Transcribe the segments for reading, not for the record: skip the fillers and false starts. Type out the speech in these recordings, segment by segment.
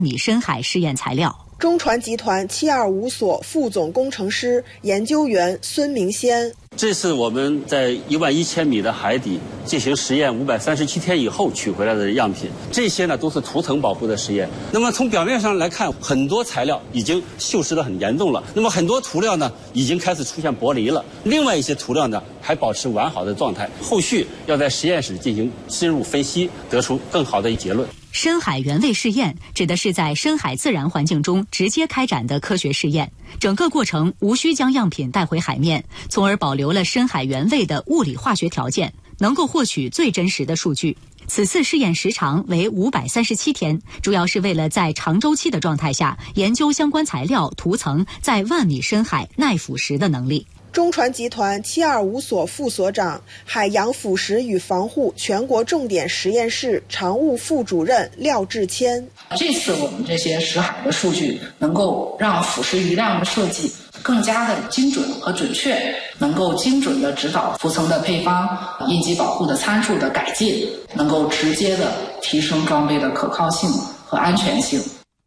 米深海试验材料。 中船集团725所副总工程师、研究员孙明先。 这是我们在11000米的海底进行实验537天以后取回来的样品，这些呢都是涂层保护的实验。那么从表面上来看，很多材料已经锈蚀得很严重了，那么很多涂料呢已经开始出现剥离了，另外一些涂料呢还保持完好的状态，后续要在实验室进行深入分析，得出更好的结论。 深海原位试验指的是在深海自然环境中直接开展的科学试验，整个过程无需将样品带回海面，从而保留了深海原位的物理化学条件，能够获取最真实的数据。此次试验时长为537天，主要是为了在长周期的状态下研究相关材料涂层在万米深海耐腐蚀的能力。 中船集团725所副所长、海洋腐蚀与防护全国重点实验室常务副主任廖志谦。 这次我们这些识海的数据能够让腐蚀余量的设计更加的精准和准确，能够精准的指导涂层的配方、应急保护的参数的改进，能够直接的提升装备的可靠性和安全性。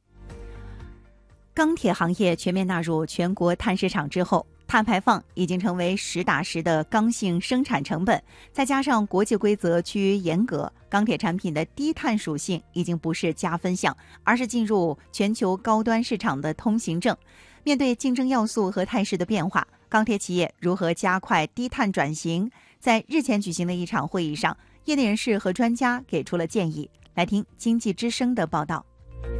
钢铁行业全面纳入全国碳市场之后，碳排放已经成为实打实的刚性生产成本，再加上国际规则趋于严格，钢铁产品的低碳属性已经不是加分项，而是进入全球高端市场的通行证。面对竞争要素和态势的变化，钢铁企业如何加快低碳转型？在日前举行的一场会议上，业内人士和专家给出了建议。来听经济之声的报道。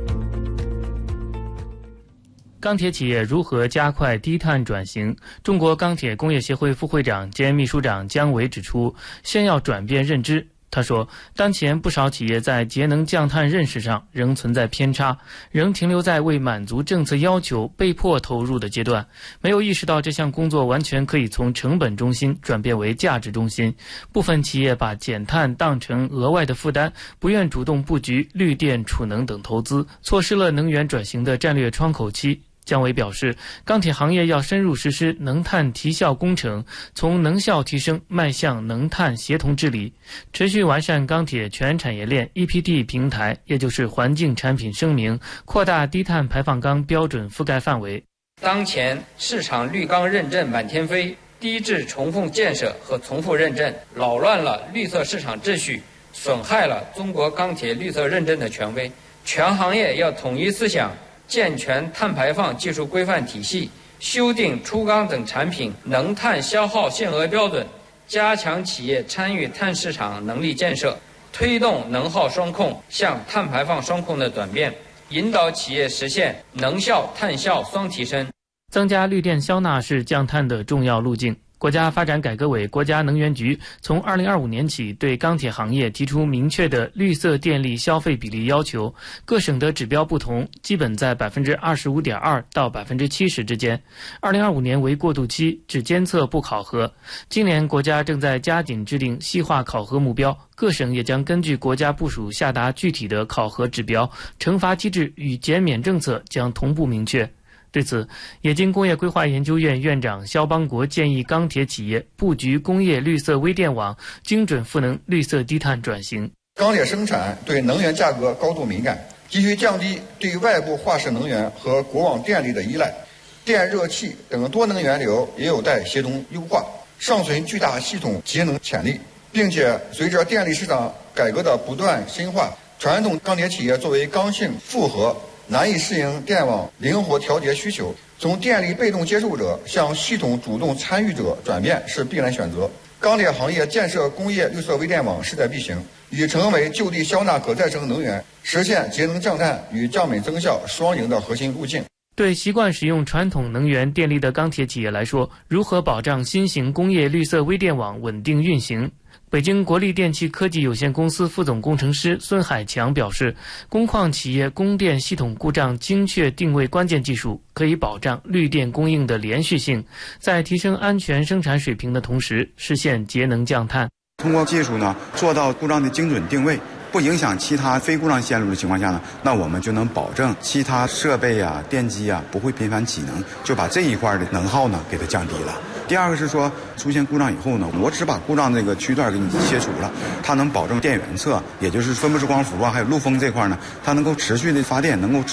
钢铁企业如何加快低碳转型？中国钢铁工业协会副会长兼秘书长姜伟指出，先要转变认知。他说，当前不少企业在节能降碳认识上仍存在偏差，仍停留在为满足政策要求被迫投入的阶段，没有意识到这项工作完全可以从成本中心转变为价值中心。部分企业把减碳当成额外的负担，不愿主动布局绿电、储能等投资，错失了能源转型的战略窗口期。姜伟表示，钢铁行业要深入实施能碳提效工程，从能效提升迈向能碳协同治理，持续完善钢铁全产业链 EPD 平台，也就是环境产品声明，扩大低碳排放钢标准覆盖范围。 当前市场绿钢认证满天飞，低质重复建设和重复认证扰乱了绿色市场秩序，损害了中国钢铁绿色认证的权威。全行业要统一思想，健全碳排放技术规范体系，修订粗钢等产品能碳消耗限额标准，加强企业参与碳市场能力建设，推动能耗双控向碳排放双控的转变，引导企业实现能效碳效双提升。 增加绿电消纳是降碳的重要路径。国家发展改革委、国家能源局从2025年起对钢铁行业提出明确的绿色电力消费比例要求，各省的指标不同，基本在 25.2% 到 70% 之间。2025年为过渡期，只监测不考核。今年国家正在加紧制定细化考核目标，各省也将根据国家部署下达具体的考核指标，惩罚机制与减免政策将同步明确。对此，冶金工业规划研究院院长肖邦国建议钢铁企业布局工业绿色微电网，精准赋能绿色低碳转型。 钢铁生产对能源价格高度敏感，急需降低对外部化石能源和国网电力的依赖，电热气等多能源流也有待协同优化，尚存巨大系统节能潜力，并且随着电力市场改革的不断深化，传统钢铁企业作为刚性复合，难以适应电网灵活调节需求，从电力被动接受者向系统主动参与者转变是必然选择。钢铁行业建设工业绿色微电网势在必行，已成为就地消纳可再生能源，实现节能降碳与降本增效双赢的核心路径。 对习惯使用传统能源电力的钢铁企业来说，如何保障新型工业绿色微电网稳定运行？北京国立电气科技有限公司副总工程师孙海强表示，工矿企业供电系统故障精确定位关键技术可以保障绿电供应的连续性，在提升安全生产水平的同时实现节能降碳。 通过技术呢，做到故障的精准定位，不影响其他非故障线路的情况下呢，那我们就能保证其他设备啊、电机啊不会频繁启能，就把这一块的能耗呢给它降低了。 第二个是说出现故障以后呢，我只把故障这个区段给你切除了，它能保证电源侧，也就是分布式光伏啊，还有路峰这块呢，它能够持续的发电，能够